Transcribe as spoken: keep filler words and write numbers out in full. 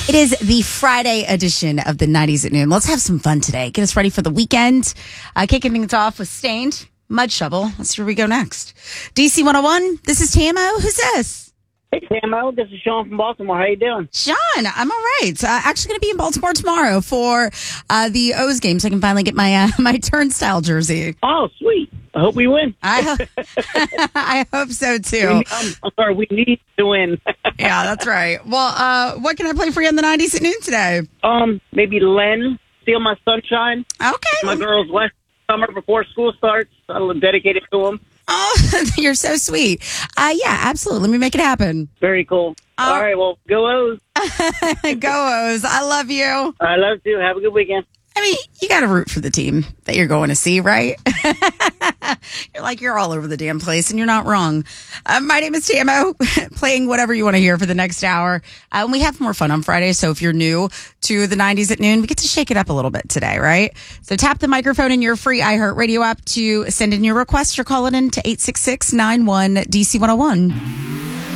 It is the Friday edition of the nineties at Noon. Let's have some fun today. Get us ready for the weekend. Uh, kicking things off with Stained, Mud Shovel. Let's see where we go next. D C one oh one, this is Tamo. Who's this? Hey, Tamo. This is Sean from Baltimore. How you doing? Sean, I'm all right. Uh, actually going to be in Baltimore tomorrow for uh, the O's game, so I can finally get my uh, my turnstile jersey. Oh, sweet. I hope we win. I, ho- I hope so, too. We, I'm, I'm sorry, we need to win. Yeah, that's right. Well, uh, what can I play for you in the nineties at noon today? Um, maybe Len, Steal My Sunshine. Okay. My girls last summer before school starts. I'll dedicate it to them. Oh, you're so sweet. Uh, yeah, absolutely. Let me make it happen. Very cool. Uh, All right, well, go O's. Go O's. I love you. I love you. Have a good weekend. I mean, you got to root for the team that you're going to see, right? You're like, you're all over the damn place, and you're not wrong. Uh, my name is Tamo, playing whatever you want to hear for the next hour. Uh, and we have more fun on Friday, so if you're new to the nineties at noon, we get to shake it up a little bit today, right? So tap the microphone in your free iHeartRadio app to send in your request or call it in to eight six six, nine one, D C one oh one.